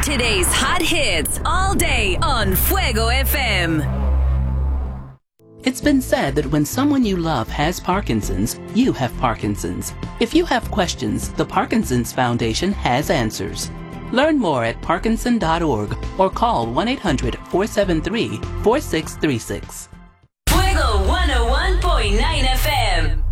Today's hot hits all day on Fuego FM. It's been said that when someone you love has Parkinson's, you have Parkinson's. If you have questions, the Parkinson's Foundation has answers. Learn more at parkinson.org or call 1-800-473-4636. Fuego 101.9 FM.